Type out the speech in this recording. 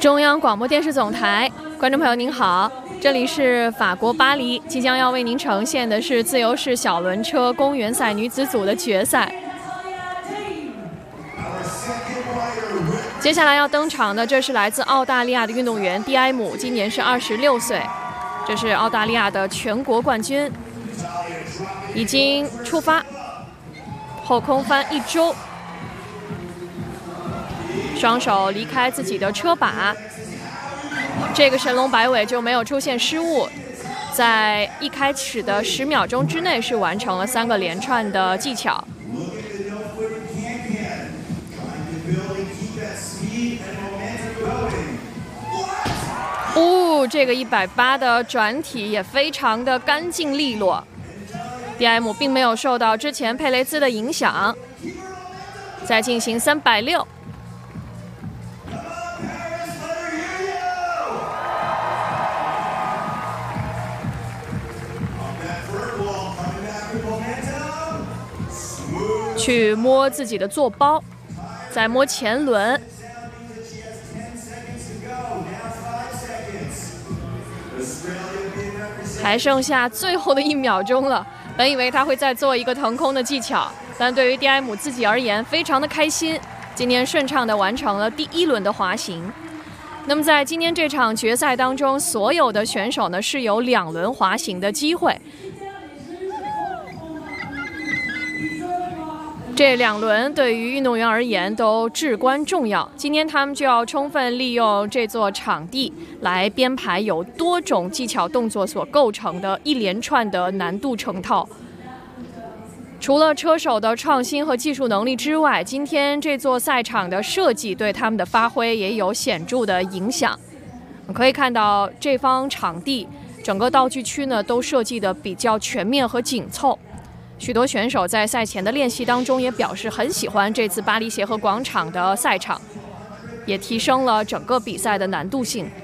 中央广播电视总台，观众朋友您好，这里是法国巴黎，即将要为您呈现的是自由式小轮车公园赛女子组的决赛。接下来要登场的，这是来自澳大利亚的运动员蒂埃姆，今年是26岁，这是澳大利亚的全国冠军，已经出发，后空翻1周。 双手离开自己的车把，这个神龙摆尾就没有出现失误，在一开始的10秒钟之内是完成了3个连串的技巧。这个180的转体也非常的干净利落。蒂埃姆并没有受到之前佩雷兹的影响，再进行360。 去摸自己的坐包，再摸前轮，还剩下最后的1秒钟了。本以为他会再做一个腾空的技巧，但对于蒂埃姆自己而言，非常的开心，今天顺畅地完成了第1轮的滑行。那么在今天这场决赛当中，所有的选手呢是有2轮滑行的机会。 这2轮对于运动员而言都至关重要。今天他们就要充分利用这座场地来编排由多种技巧动作所构成的一连串的难度成套。除了车手的创新和技术能力之外，今天这座赛场的设计对他们的发挥也有显著的影响。可以看到，这方场地整个道具区呢都设计的比较全面和紧凑。 许多选手在赛前的练习当中也表示很喜欢这次巴黎协和广场的赛场，也提升了整个比赛的难度性。